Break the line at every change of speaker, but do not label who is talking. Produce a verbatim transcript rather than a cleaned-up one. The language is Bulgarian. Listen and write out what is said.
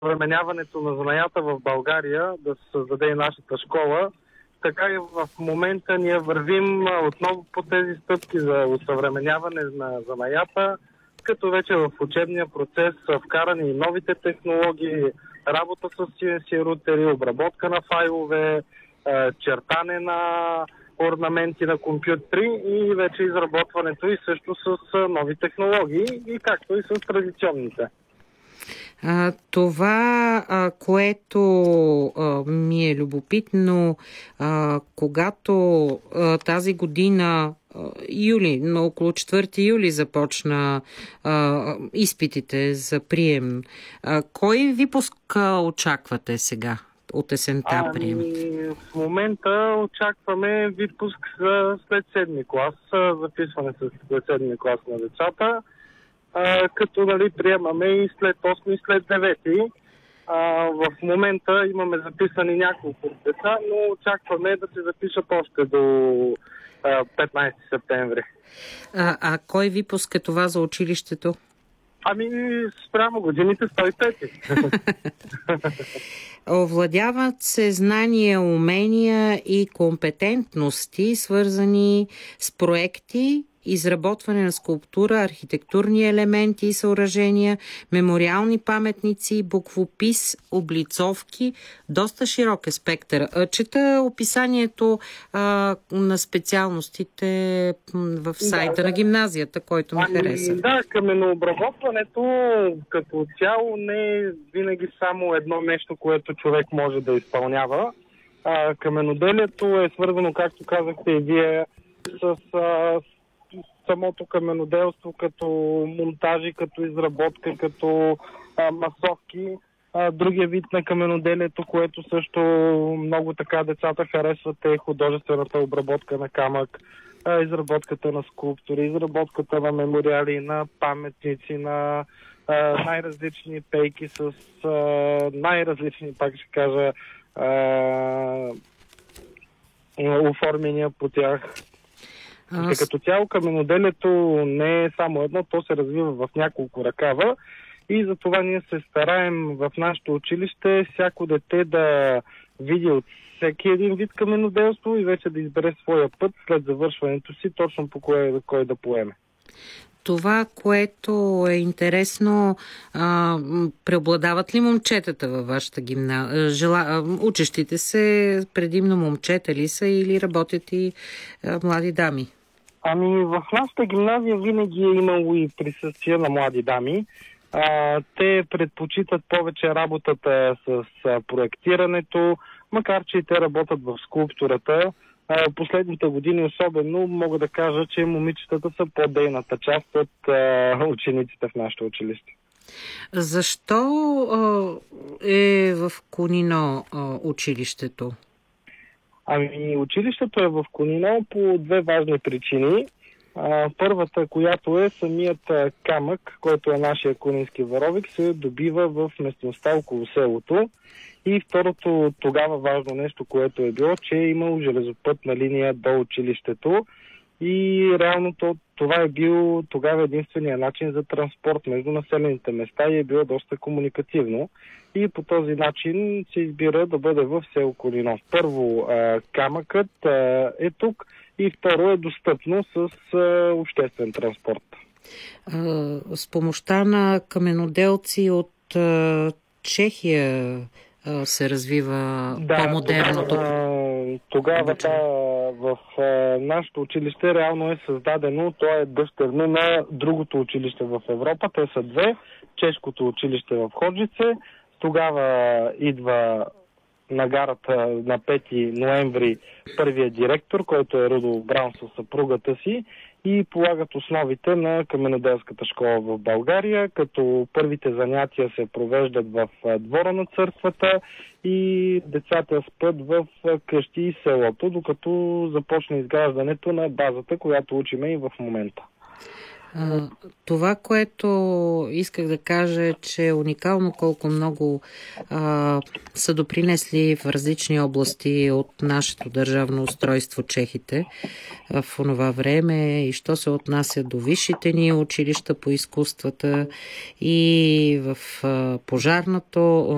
осъвременяването на занаята в България, да се създаде и нашата школа. Така и в момента ние вървим отново по тези стъпки за осъвременяване на занаята, като вече в учебния процес са вкарани и новите технологии, работа с си ен си рутери, обработка на файлове, чертане на орнаменти на компютри и вече изработването и също с нови технологии, и както и с традиционните.
А, това, а, което а, ми е любопитно, а, когато а, тази година, а, юли, на около четвърти юли започна а, изпитите за прием, а, кой випуск очаквате сега от есента прием?
Ами, в момента очакваме випуск за след седми клас, записване след седми клас на децата. А, като нали, приемаме и след осми и след девети. А, в момента имаме записани няколко деца, но очакваме да се запишат още до а, петнайсети септември.
А, а кой випуск е това за училището?
Ами, спрямо годините сто и пети.
Овладяват се знания, умения и компетентности, свързани с проекти, изработване на скулптура, архитектурни елементи и съоръжения, мемориални паметници, буквопис, облицовки. Доста широк е спектър. Чета описанието а, на специалностите в сайта да, да. на гимназията, който ми
ами,
хареса.
Да, каменообработването като цяло не е винаги само едно нещо, което човек може да изпълнява. А, каменоделието е свързано, както казахте и вие, с а, самото каменоделство, като монтажи, като изработка, като а, масовки. А, другия вид на каменоделието, което също много така децата харесват, е художествената обработка на камък, а, изработката на скулптури, изработката на мемориали, на паметници, на а, най-различни пейки с а, най-различни, пак ще кажа, а, оформения по тях. Аз... Като цяло каменоделието не е само едно, то се развива в няколко ръкава и затова ние се стараем в нашето училище всяко дете да види от всеки един вид каменоделство и вече да избере своя път след завършването си, точно по кое, кой да поеме.
Това, което е интересно, а, преобладават ли момчетата във вашата гимназия? Жела... Учещите се предимно момчета ли са или работят и а, млади дами?
Ами в нашата гимназия винаги е имало и присъствие на млади дами. А, те предпочитат повече работата с а, проектирането, макар че и те работят в скулптурата. А, последните години особено мога да кажа, че момичетата са по-дейната част от а, учениците в нашето училище.
Защо а, е в Кунино а, училището?
Ами, училището е в Кунино по две важни причини. А, първата, която е самият камък, който е нашия кунински варовик, се добива в местността около селото. И второто тогава важно нещо, което е било, че е имало железопътна линия до училището и реално това е бил тогава единствения начин за транспорт между населените места и е било доста комуникативно. И по този начин се избира да бъде в село Кунино. Първо, камъкът е тук и второ е достъпно с обществен транспорт.
С помощта на каменоделци от Чехия се развива да, по-модерното.
Тогава, тогава да, в а, нашето училище реално е създадено, то е дъщерно на другото училище в Европа. Те са две. Чешкото училище в Ходжице. Тогава идва на гарата на пети ноември първия директор, който е Рудолф Браун със съпругата си, и полагат основите на каменоделската школа в България, като първите занятия се провеждат в двора на църквата и децата спят в къщи и селото, докато започне изграждането на базата, която учиме и в момента.
А, това, което исках да кажа, е, че е уникално колко много а, са допринесли в различни области от нашето държавно устройство чехите в онова време, и що се отнася до висшите ни училища по изкуствата и в а, пожарното